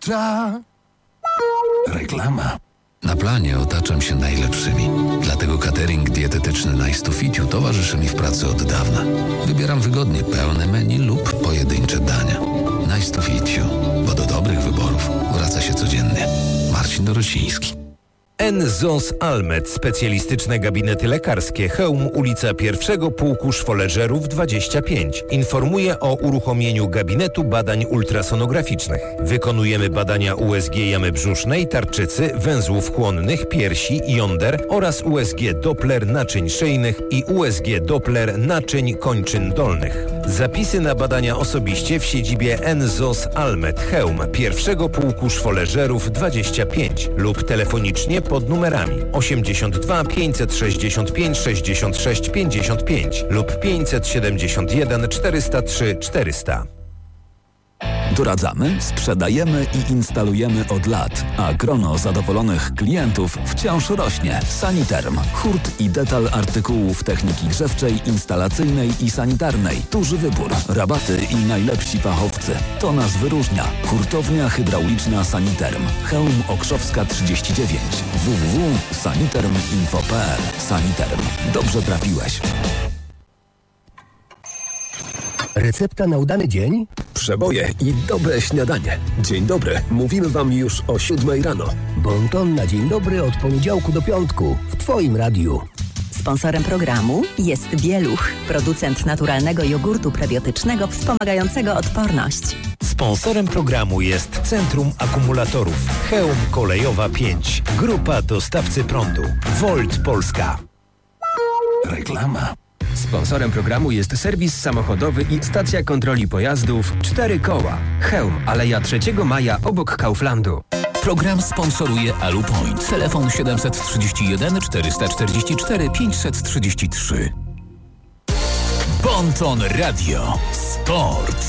Ekstra. Reklama. Na planie otaczam się najlepszymi. Dlatego catering dietetyczny Nice to Fit You towarzyszy mi w pracy od dawna. Wybieram wygodnie pełne menu lub pojedyncze dania. Nice to Fit You, bo do dobrych wyborów wraca się codziennie. Marcin Dorociński. NZOS Almet, specjalistyczne gabinety lekarskie, Chełm, ulica 1 Pułku Szwoleżerów 25. Informuje o uruchomieniu gabinetu badań ultrasonograficznych. Wykonujemy badania USG jamy brzusznej, tarczycy, węzłów chłonnych, piersi, jąder oraz USG Doppler naczyń szyjnych i USG Doppler naczyń kończyn dolnych. Zapisy na badania osobiście w siedzibie NZOS Almet, Chełm, 1 Pułku Szwoleżerów 25 lub telefonicznie pod numerami 82 565 66 55 lub 571 403 400. Doradzamy, sprzedajemy i instalujemy od lat, a grono zadowolonych klientów wciąż rośnie. Saniterm. Hurt i detal artykułów techniki grzewczej, instalacyjnej i sanitarnej. Duży wybór, rabaty i najlepsi fachowcy. To nas wyróżnia. Hurtownia hydrauliczna Saniterm. Chełm Okrzowska 39. www.saniterminfo.pl. Saniterm. Dobrze trafiłeś. Recepta na udany dzień? Przeboje i dobre śniadanie. Dzień dobry. Mówimy Wam już o 7 rano. Bon ton na dzień dobry od poniedziałku do piątku w Twoim radiu. Sponsorem programu jest Bieluch, producent naturalnego jogurtu prebiotycznego wspomagającego odporność. Sponsorem programu jest Centrum Akumulatorów, Chełm Kolejowa 5, Grupa Dostawcy Prądu, Volt Polska. Reklama. Sponsorem programu jest serwis samochodowy i stacja kontroli pojazdów 4 koła. Chełm, Aleja 3 Maja obok Kauflandu. Program sponsoruje Alupoint. Telefon 731 444 533. Bon ton Radio. Sport.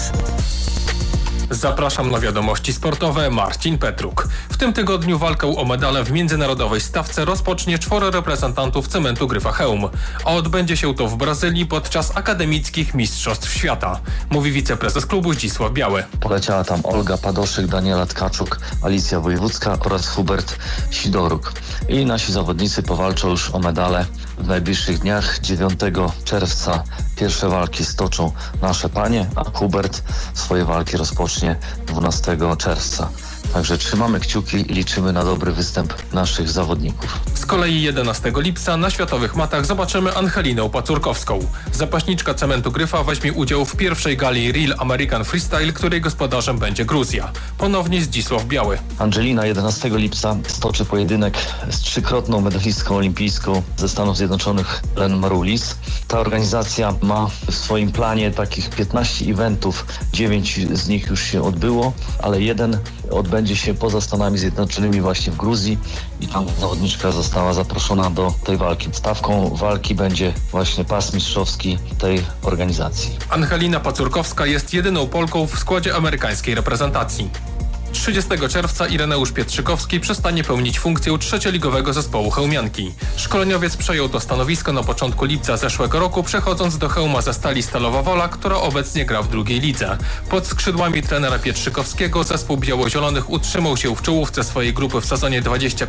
Zapraszam na wiadomości sportowe. Marcin Petruk. W tym tygodniu walkę o medale w międzynarodowej stawce rozpocznie 4 reprezentantów Cementu Gryfa Chełm. A odbędzie się to w Brazylii podczas akademickich mistrzostw świata, mówi wiceprezes klubu Zdzisław Biały. Poleciała tam Olga Padoszyk, Daniela Tkaczuk, Alicja Wojewódzka oraz Hubert Sidoruk. I nasi zawodnicy powalczą już o medale w najbliższych dniach. 9 czerwca pierwsze walki stoczą nasze panie, a Hubert swoje walki rozpocznie 12 czerwca. Także trzymamy kciuki i liczymy na dobry występ naszych zawodników. Z kolei 11 lipca na światowych matach zobaczymy Angelinę Pacurkowską. Zapaśniczka Cementu Gryfa weźmie udział w pierwszej gali Real American Freestyle, której gospodarzem będzie Gruzja. Ponownie Zdzisław Biały. Angelina 11 lipca stoczy pojedynek z 3-krotną medalistką olimpijską ze Stanów Zjednoczonych Len Marulis. Ta organizacja ma w swoim planie takich 15 eventów, 9 z nich już się odbyło, ale jeden odbędzie się poza Stanami Zjednoczonymi właśnie w Gruzji i tam zawodniczka została zaproszona do tej walki. Stawką walki będzie właśnie pas mistrzowski tej organizacji. Angelina Pacurkowska jest jedyną Polką w składzie amerykańskiej reprezentacji. 30 czerwca Ireneusz Pietrzykowski przestanie pełnić funkcję trzecioligowego zespołu chełmianki. Szkoleniowiec przejął to stanowisko na początku lipca zeszłego roku, przechodząc do Chełma ze Stali Stalowa Wola, która obecnie gra w drugiej lidze. Pod skrzydłami trenera Pietrzykowskiego zespół biało-zielonych utrzymał się w czołówce swojej grupy w sezonie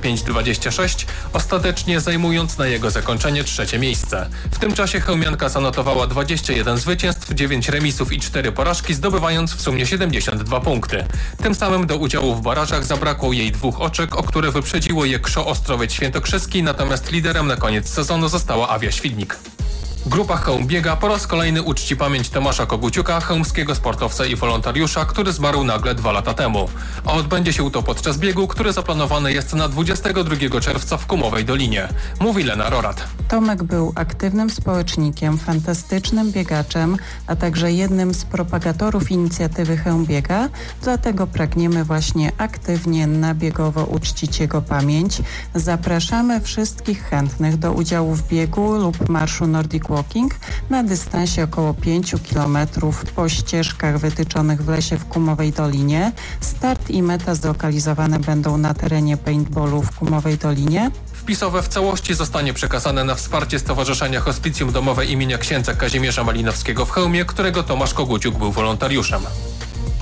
25-26, ostatecznie zajmując na jego zakończenie 3. miejsce. W tym czasie chełmianka zanotowała 21 zwycięstw, 9 remisów i 4 porażki, zdobywając w sumie 72 punkty. Tym samym do udziału w barażach zabrakło jej 2 oczek, o które wyprzedziło je KSZO Ostrowiec Świętokrzyski, natomiast liderem na koniec sezonu została Awia Świdnik. Grupa Chełm Biega po raz kolejny uczci pamięć Tomasza Koguciuka, chełmskiego sportowca i wolontariusza, który zmarł nagle 2 lata temu. A odbędzie się to podczas biegu, który zaplanowany jest na 22 czerwca w Kumowej Dolinie. Mówi Lena Rorat. Tomek był aktywnym społecznikiem, fantastycznym biegaczem, a także jednym z propagatorów inicjatywy Chełm Biega, dlatego pragniemy właśnie aktywnie na biegowo uczcić jego pamięć. Zapraszamy wszystkich chętnych do udziału w biegu lub marszu Nordic Walking na dystansie około 5 km po ścieżkach wytyczonych w lesie w Kumowej Dolinie. Start i meta zlokalizowane będą na terenie paintballu w Kumowej Dolinie. Wpisowe w całości zostanie przekazane na wsparcie Stowarzyszenia Hospicjum Domowe imienia księdza Kazimierza Malinowskiego w Chełmie, którego Tomasz Koguciuk był wolontariuszem.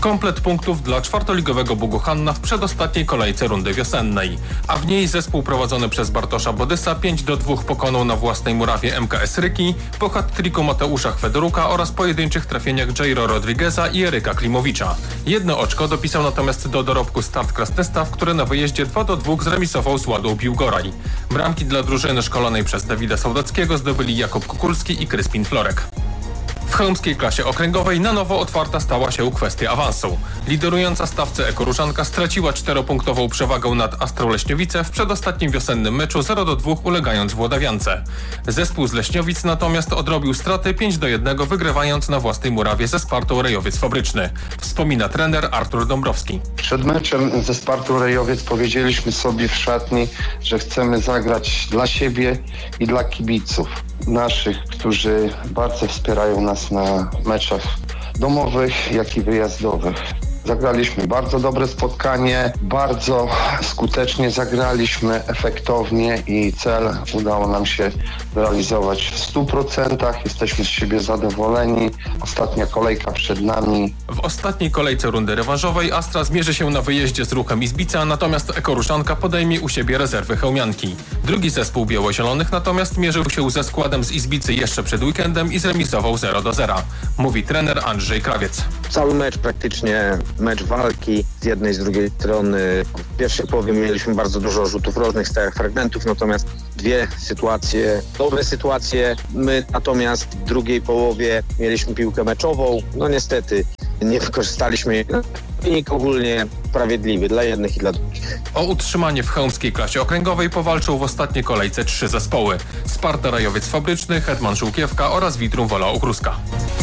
Komplet punktów dla czwartoligowego Boguchanna w przedostatniej kolejce rundy wiosennej. A w niej zespół prowadzony przez Bartosza Bodysa 5-2 pokonał na własnej murawie MKS Ryki po hat-tricku Mateusza Chwedoruka oraz pojedynczych trafieniach Jairo Rodrigueza i Eryka Klimowicza. Jedno oczko dopisał natomiast do dorobku Start Krasnystaw, który na wyjeździe 2-2 zremisował z Ładą Biłgoraj. Bramki dla drużyny szkolonej przez Dawida Sołdackiego zdobyli Jakub Kukulski i Kryspin Florek. W chełmskiej klasie okręgowej na nowo otwarta stała się kwestia awansu. Liderująca stawce Ekoruszanka straciła 4-punktową przewagę nad Astrą Leśniowice w przedostatnim wiosennym meczu 0-2 ulegając Włodawiance. Zespół z Leśniowic natomiast odrobił straty 5-1 wygrywając na własnej murawie ze Spartą Rejowiec Fabryczny. Wspomina trener Artur Dąbrowski. Przed meczem ze Spartą Rejowiec powiedzieliśmy sobie w szatni, że chcemy zagrać dla siebie i dla kibiców naszych, którzy bardzo wspierają nas na meczach domowych, jak i wyjazdowych. Zagraliśmy bardzo dobre spotkanie, bardzo skutecznie zagraliśmy, efektownie i cel udało nam się realizować w 100%. Jesteśmy z siebie zadowoleni. Ostatnia kolejka przed nami. W ostatniej kolejce rundy rewanżowej Astra zmierzy się na wyjeździe z Ruchem Izbica, natomiast Ekoruszanka podejmie u siebie rezerwy chełmianki. Drugi zespół biało-zielonych natomiast mierzył się ze składem z Izbicy jeszcze przed weekendem i zremisował 0-0. Mówi trener Andrzej Krawiec. Cały mecz praktycznie mecz walki z jednej, z drugiej strony. W pierwszej połowie mieliśmy bardzo dużo rzutów rożnych, stałych fragmentów, natomiast dwie sytuacje, dobre sytuacje. My natomiast w drugiej połowie mieliśmy piłkę meczową. No niestety nie wykorzystaliśmy jej. Wynik ogólnie sprawiedliwy dla jednych i dla drugich. O utrzymanie w chełmskiej klasie okręgowej powalczą w ostatniej kolejce 3 zespoły. Sparta Rajowiec Fabryczny, Hetman Żółkiewka oraz Vitrum Wola Ogrózka.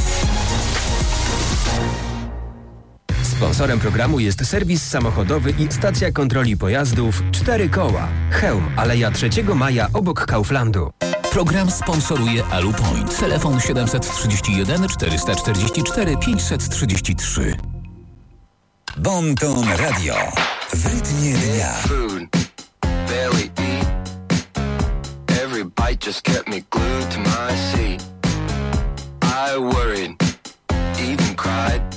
Sponsorem programu jest serwis samochodowy i stacja kontroli pojazdów 4 koła. Chełm, Aleja 3 Maja obok Kauflandu. Program sponsoruje Alupoint. Telefon 731 444 533. Bon Ton Radio. W rytmie dnia. Every bite just kept me glued to my seat. I worried, even cried.